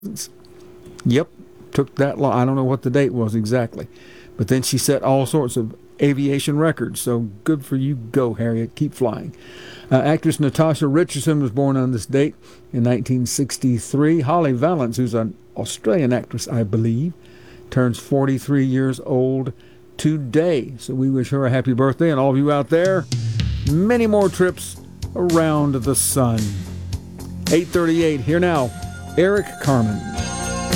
Yep, took that long. I don't know what the date was exactly, but then she set all sorts of aviation records. So good for you. Go, Harriet. Keep flying. Actress Natasha Richardson was born on this date in 1963. Holly Valance, who's an Australian actress, I believe, turns 43 years old today. So we wish her a happy birthday, and all of you out there, many more trips around the sun. 8:38, here now, Eric Carmen.